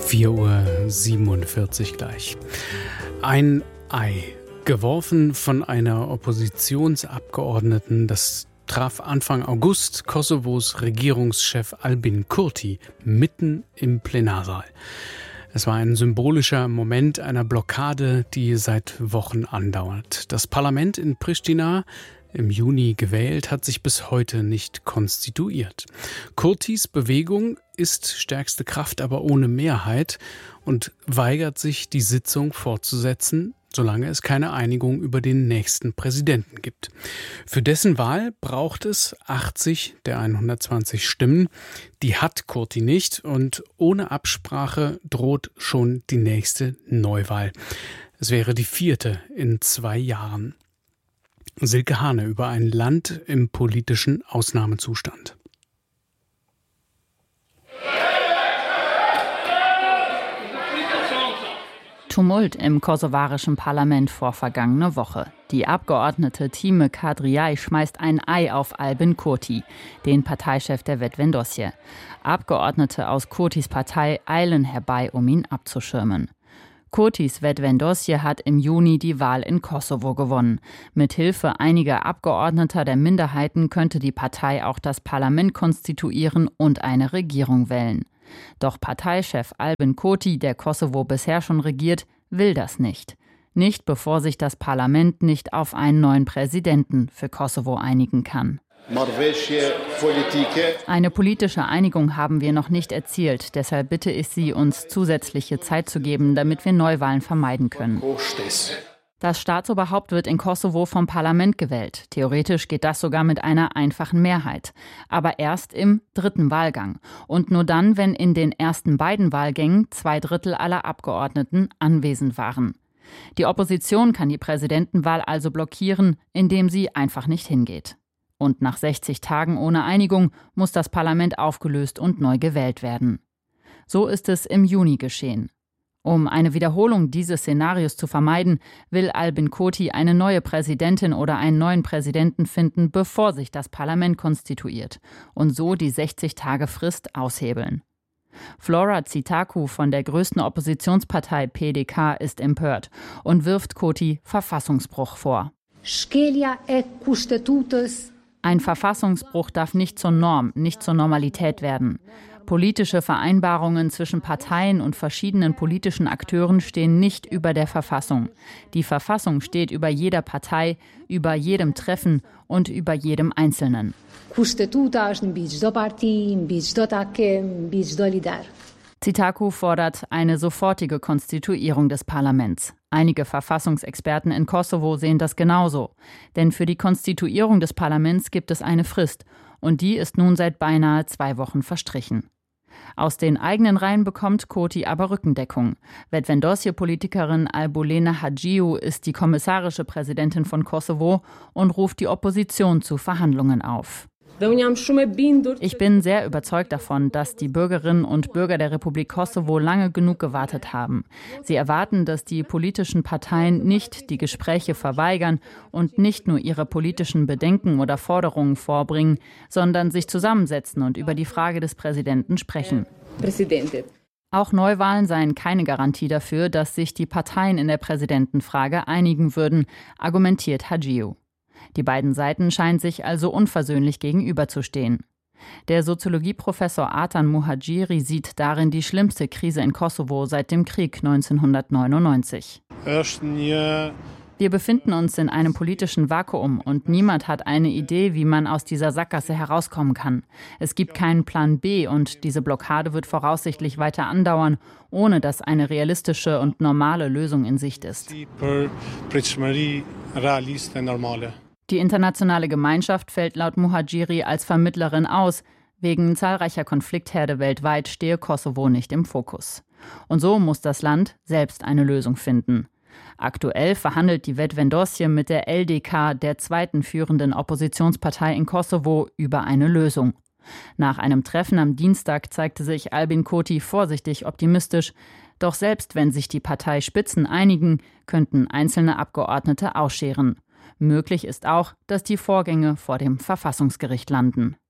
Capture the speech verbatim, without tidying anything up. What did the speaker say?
vier Uhr siebenundvierzig gleich. Ein Ei, geworfen von einer Oppositionsabgeordneten, das traf Anfang August Kosovos Regierungschef Albin Kurti mitten im Plenarsaal. Es war ein symbolischer Moment einer Blockade, die seit Wochen andauert. Das Parlament in Pristina, im Juni gewählt, hat sich bis heute nicht konstituiert. Kurtis Bewegung ist stärkste Kraft, aber ohne Mehrheit und weigert sich, die Sitzung fortzusetzen, solange es keine Einigung über den nächsten Präsidenten gibt. Für dessen Wahl braucht es achtzig der hundertzwanzig Stimmen. Die hat Kurti nicht und ohne Absprache droht schon die nächste Neuwahl. Es wäre die vierte in zwei Jahren. Silke Hane über ein Land im politischen Ausnahmezustand. Tumult im kosovarischen Parlament vor vergangene Woche. Die Abgeordnete Time Kadriaj schmeißt ein Ei auf Albin Kurti, den Parteichef der Vetëvendosje. Abgeordnete aus Kurtis Partei eilen herbei, um ihn abzuschirmen. Kurtis Vetëvendosje hat im Juni die Wahl in Kosovo gewonnen. Mit Hilfe einiger Abgeordneter der Minderheiten könnte die Partei auch das Parlament konstituieren und eine Regierung wählen. Doch Parteichef Albin Kurti, der Kosovo bisher schon regiert, will das nicht. Nicht bevor sich das Parlament nicht auf einen neuen Präsidenten für Kosovo einigen kann. Eine politische Einigung haben wir noch nicht erzielt. Deshalb bitte ich Sie, uns zusätzliche Zeit zu geben, damit wir Neuwahlen vermeiden können. Das Staatsoberhaupt wird in Kosovo vom Parlament gewählt. Theoretisch geht das sogar mit einer einfachen Mehrheit. Aber erst im dritten Wahlgang. Und nur dann, wenn in den ersten beiden Wahlgängen zwei Drittel aller Abgeordneten anwesend waren. Die Opposition kann die Präsidentenwahl also blockieren, indem sie einfach nicht hingeht. Und nach sechzig Tagen ohne Einigung muss das Parlament aufgelöst und neu gewählt werden. So ist es im Juni geschehen. Um eine Wiederholung dieses Szenarios zu vermeiden, will Albin Kurti eine neue Präsidentin oder einen neuen Präsidenten finden, bevor sich das Parlament konstituiert und so die sechzig Tage Frist aushebeln. Flora Tsitaku von der größten Oppositionspartei P D K ist empört und wirft Kurti Verfassungsbruch vor. Ein Verfassungsbruch darf nicht zur Norm, nicht zur Normalität werden. Politische Vereinbarungen zwischen Parteien und verschiedenen politischen Akteuren stehen nicht über der Verfassung. Die Verfassung steht über jeder Partei, über jedem Treffen und über jedem Einzelnen. Tsitaku fordert eine sofortige Konstituierung des Parlaments. Einige Verfassungsexperten in Kosovo sehen das genauso. Denn für die Konstituierung des Parlaments gibt es eine Frist. Und die ist nun seit beinahe zwei Wochen verstrichen. Aus den eigenen Reihen bekommt Kurti aber Rückendeckung. Vetëvendosje-Politikerin Albolena Hadjiu ist die kommissarische Präsidentin von Kosovo und ruft die Opposition zu Verhandlungen auf. Ich bin sehr überzeugt davon, dass die Bürgerinnen und Bürger der Republik Kosovo lange genug gewartet haben. Sie erwarten, dass die politischen Parteien nicht die Gespräche verweigern und nicht nur ihre politischen Bedenken oder Forderungen vorbringen, sondern sich zusammensetzen und über die Frage des Präsidenten sprechen. Auch Neuwahlen seien keine Garantie dafür, dass sich die Parteien in der Präsidentenfrage einigen würden, argumentiert Hadjiu. Die beiden Seiten scheinen sich also unversöhnlich gegenüberzustehen. Der Soziologieprofessor Artan Muhadjiri sieht darin die schlimmste Krise in Kosovo seit dem Krieg neunzehnhundertneunundneunzig. Wir befinden uns in einem politischen Vakuum und niemand hat eine Idee, wie man aus dieser Sackgasse herauskommen kann. Es gibt keinen Plan B und diese Blockade wird voraussichtlich weiter andauern, ohne dass eine realistische und normale Lösung in Sicht ist. Die internationale Gemeinschaft fällt laut Muhadjiri als Vermittlerin aus. Wegen zahlreicher Konfliktherde weltweit stehe Kosovo nicht im Fokus. Und so muss das Land selbst eine Lösung finden. Aktuell verhandelt die Vetëvendosje mit der L D K, der zweiten führenden Oppositionspartei in Kosovo, über eine Lösung. Nach einem Treffen am Dienstag zeigte sich Albin Kurti vorsichtig optimistisch. Doch selbst wenn sich die Parteispitzen einigen, könnten einzelne Abgeordnete ausscheren. Möglich ist auch, dass die Vorgänge vor dem Verfassungsgericht landen.